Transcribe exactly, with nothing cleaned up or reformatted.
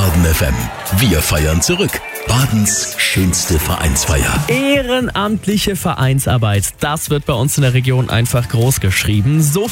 Baden F M. Wir feiern zurück. Badens schönste Vereinsfeier. Ehrenamtliche Vereinsarbeit, das wird bei uns in der Region einfach groß geschrieben. So